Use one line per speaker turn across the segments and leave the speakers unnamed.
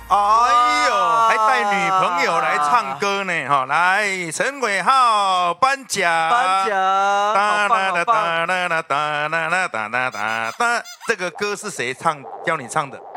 哎呦，还带女朋友来唱歌呢，哈！来，陈伟浩颁奖，
颁奖，好棒好棒！
这个歌是谁唱？教你唱的？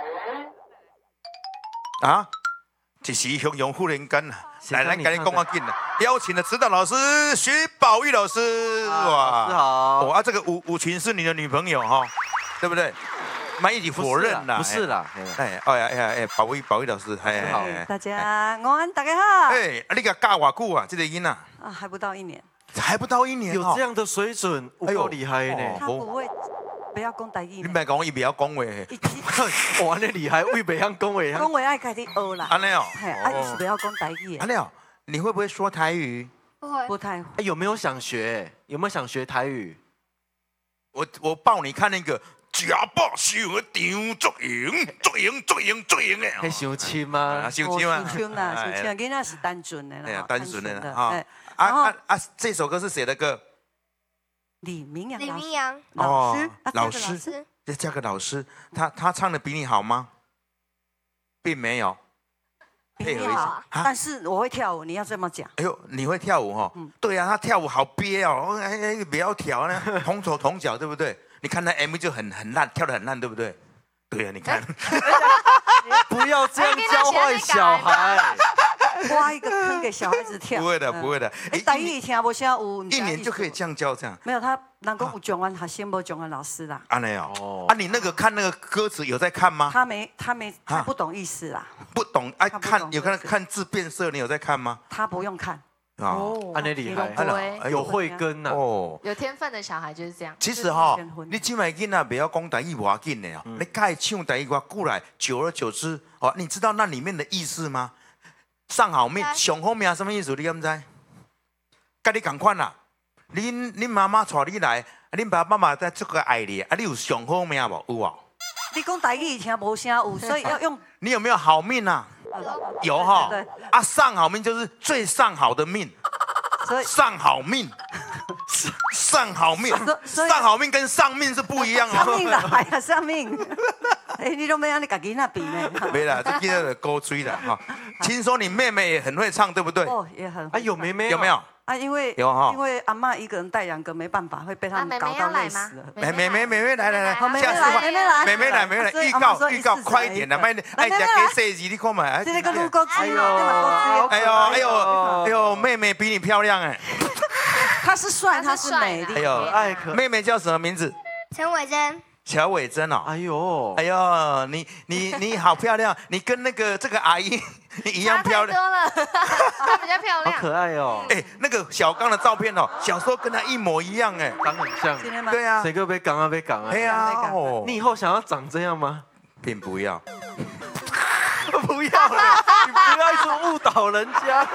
啊？一时汹涌忽然间啊！来，赶紧讲紧了。邀请的指导老师徐宝玉老师，
哇，老师好。
哇，这个舞群是你的女朋友哈，对不对？蛮一起否认啦，
不是啦，
宝玉老师，
好，
大家安，大家好。
哎，你个教偌久啊？这个音啊？
啊，还不到1年。
还不到1年，
有这样的水准，够厉害呢。
他不会，不要讲台语。
你别讲，伊不要讲话。
哇，你厉害，为不要讲话。
讲话爱开始学啦。
安尼哦。
伊是不要讲台语。
安尼哦，你会不会说台语？
不会，不太会。
有没有想学？有没有想学台语？
我抱你看那个。家暴小场作赢的，
还相亲吗？
相亲吗？
相亲啦，相亲。囡仔是单纯的啦，
单纯的哈。这首歌是谁的歌？
李明阳
老师。
老师，
再加个老师，他唱的比你好吗？并没有。
配合一下，但是我会跳舞，你要这么讲。
哎呦，你会跳舞哈？对啊，他跳舞好憋哦，不要跳呢，同手同脚，对不对？你看那 MV 就很烂，跳得很烂，对不对？对啊，你看，
不要这样教坏小孩，
挖一个坑给小孩子跳。
不会的，不会的。
台语听不下有
，1年就可以这样教这样。
没有，他人讲有讲完学生，无讲完老师啦。
安尼哦，啊，你那个看那个歌词有在看吗？
他不懂意思啦。
不懂，有看字变色，你有在看吗？
他不用看。
安尼厉害，有慧根呐，
有天分的小孩就是这样。
其实哈，你今摆囡仔不要讲台语无要紧的哦，你该唱台语歌过来，久而久之，哦，你知道那里面的意思吗？上好命，上好命什么意思？你敢知？跟你同款啦，恁妈妈带你来，恁爸爸妈妈在这个爱你，啊，你有上好命无？有啊。
你讲台语听无声有，所以要用。
你有没有好命啊？有哈。啊，上好命就是最上好的命。上好命，上好命，上好命跟上命是不一样哦。
上命的哎呀，上命。哎，你都没让你自己那比呢？
没啦，这今天的勾追了哈。听说你妹妹也很会唱，对不对？
哦，也很。
啊，有妹妹
有没有？
啊，因为阿嬷一个人带2个没办法，会被他们搞到累死了。
妹妹来，妹妹来，预告快一点的，卖爱讲给谁字你看嘛？
这个路过去
哎呦，妹妹比你漂亮哎。
她是帅，她是美丽。
哎呦，妹妹叫什么名字？
陈伟珍。
乔伟珍哦，
哎呦，
你好漂亮，你跟这个阿姨一样漂亮，
多了，她比较漂亮，
好可爱哦。
哎，那个小刚的照片哦，小时候跟他一模一样哎，
长很像。
对啊，
谁个被讲啊被讲啊？
哎呀，
你以后想要长这样吗？
并不要，
不要了，你不要一直误导人家。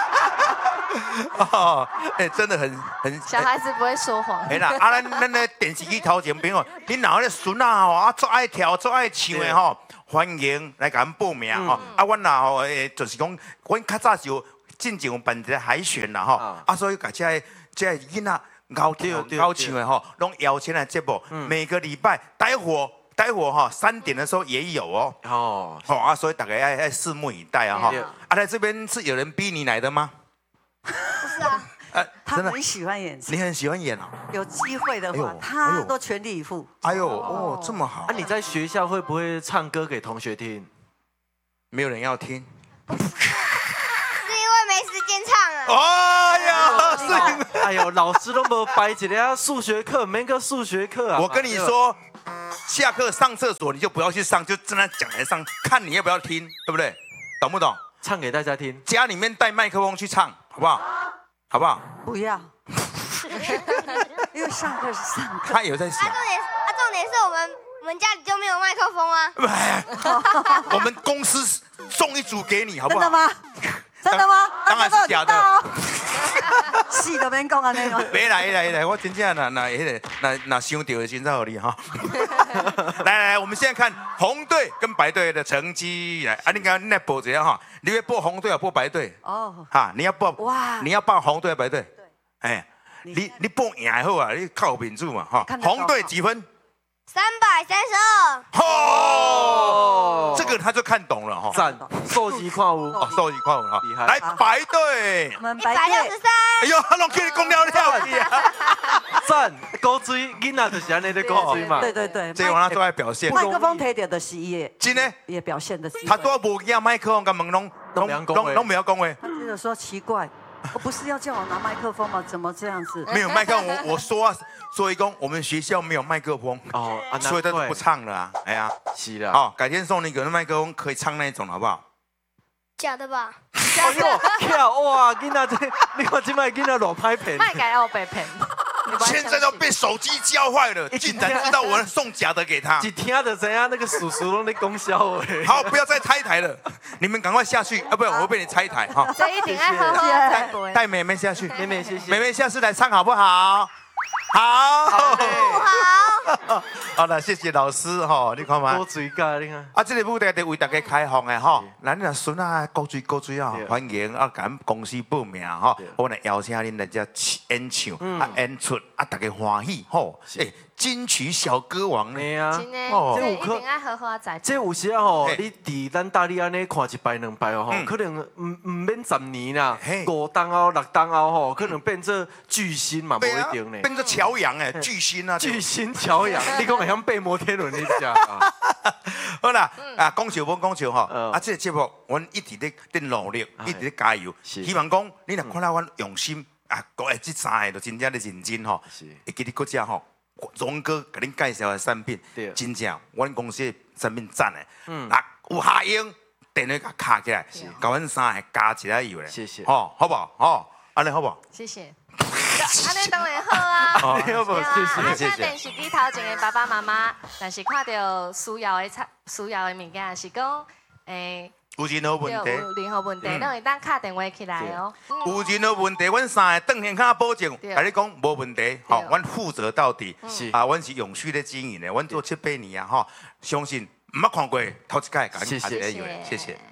哦，哎，真的很
小孩子不会说谎。
哎啦，啊，咱咧电视机头前边哦，你哪个孙啊吼，啊，做爱跳做爱唱的吼，欢迎来甲阮报名吼。啊，阮啦吼，就是讲，阮较早是有进前有办一个海选啦吼，啊，所以甲这囡仔高唱的吼，拢邀请来节目，每个礼拜待会哈3点的时候也有哦。好啊，所以大家要拭目以待啊哈。啊，在这边是有人逼你来的吗？
不是啊。
他很喜欢演戏。
你很喜欢演啊？
有机会的话，他都全力以赴。
哎呦哦，这么好。
啊，你在学校会不会唱歌给同学听？
没有人要听。
是因为没时间唱啊。
哎呀，是因为
哎呦，老师都没有摆一个数学课，没个数学课啊。
我跟你说。下课上厕所你就不要去上，就站在讲台上看你要不要听，对不对？懂不懂？
唱给大家听。
家里面带麦克风去唱，好不好？好不好？
不要，因为上课是上课。
他有在想。
重点是我们家里就没有麦克风啊。
我们公司送一组给你，好不好？
真的吗？真的吗？
当然是假的。
死都免讲安尼哦。
别来，我真正那想到的真好你哈。来，我们现在看红队跟白队的成绩来。啊，你刚刚那报一下哈，你要报红队还是报白队？哦。哈，你要报红队还是白队？对。哎，你报赢好啊，你靠民主嘛哈。红队几分？
332。
哦，这个他就看懂了哈。
赞，数字看有，
哦，收一块五哈
厉害，
来排队。
我们排队，
163。
哎呦，他拢叫你讲了了去啊！
赞，高追囡仔就是安尼咧高追嘛。
对对对，
这我他做爱表现，
麦克风提到的是伊
真的，
也表现的，
他都无惊麦克风，跟门拢
都没有讲话。
他觉得说奇怪，我不是要叫我拿麦克风吗？怎么这样子？
没有麦克风，我说啊，所以讲我们学校没有麦克风，
哦，
所以他都不唱了啊。哎呀，
是啦。
好，改天送你一个麦克风，可以唱那一种，好不好？
假的吧？
哎呦，跳哇！囡仔这，你看这摆囡仔乱拍片。
麦改要被骗，
现在都被手机教坏了，竟然知道我送假的给他。
一听就知影那个叔叔拢在讲笑话。
好，不要再拆台了，你们赶快下去，要不然我会被你拆台哈。
这一定爱喝喝才对。
带妹妹下去，
妹妹谢谢。
妹妹下次来唱好不好？好，
不好。
好了，谢谢老师哈，你看嘛
多。追加你看。
啊，这个舞台为大家开放的哈，咱若孙啊高追啊，
对
欢迎啊，甲咱公司报名哈
对，
我来邀请恁来这演唱啊演出啊，大家欢喜吼。诶，金曲小歌王呢？
嘿啊。
真的，
哦
这一定爱喝喝才
这有时啊吼，
嘿
你伫咱大理安尼看一摆两摆哦吼，可能唔免10年啦
嘿
，5档后6档后吼，可能变做巨星嘛，无
对啊
一定呢。
变做乔洋诶，巨星啊，
巨星乔洋，你讲会晓爬摩天轮你只啊？
好啦，啊，讲笑不讲笑吼，
嗯
啊，这个节目阮一直在努力，一直在加油，
是
希望讲你若看到阮用心啊，讲这3个就真正的认真吼
是，
会记得搁只吼，荣哥给恁介绍的产品
对，
真正阮公司的产品赞的，啊，有下用，电话甲卡起来，甲阮3个加起来油咧，
谢谢
吼，好不好？吼，安尼好不好？
谢谢。安尼当然好啊。
好不好？谢
啊，
谢。
像电视机头前的爸爸妈妈，但是看到需要的物件，是讲诶，
有任何问题，
有任何问题，拢会当打电话起来哦。
有任何问题，阮3个邓天卡保证，
对
甲你讲无问题，吼，阮负责到底，
是
啊，阮是永续的经营的，阮做7、8年啊，吼，相信毋捌看过头一届，甲恁
谢谢
谢谢。